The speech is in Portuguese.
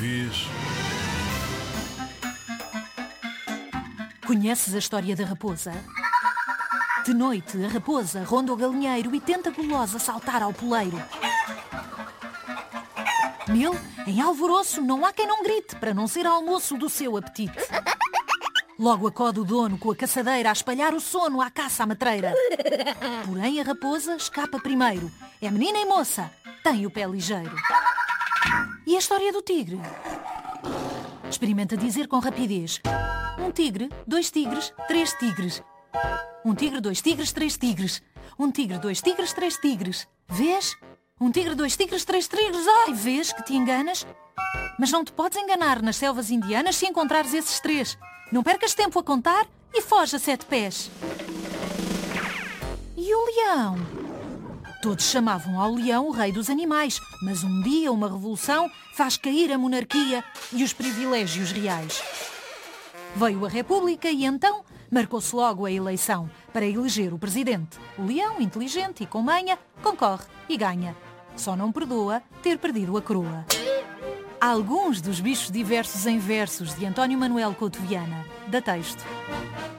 fiz. Conheces a história da raposa? De noite, a raposa ronda o galinheiro e tenta gulosa saltar ao poleiro. Nele, em alvoroço, não há quem não grite, para não ser almoço do seu apetite. Logo acode o dono com a caçadeira a espalhar o sono à caça à matreira. Porém, a raposa escapa primeiro. É menina e moça, tem o pé ligeiro. E a história do tigre? Experimenta dizer com rapidez. Um tigre, 2 tigres, 3 tigres. Um tigre, 2 tigres, 3 tigres. Um tigre, 2 tigres, 3 tigres. Vês? Um tigre, 2 tigres, 3 tigres. Ai, vês que te enganas? Mas não te podes enganar nas selvas indianas se encontrares esses 3. Não percas tempo a contar e foge a 7 pés. E o leão? Todos chamavam ao leão o rei dos animais, mas um dia uma revolução faz cair a monarquia e os privilégios reais. Veio a República e então marcou-se logo a eleição para eleger o presidente. O leão, inteligente e com manha, concorre e ganha. Só não perdoa ter perdido a coroa. Alguns dos bichos diversos em versos de António Manuel Couto Viana, da Texto.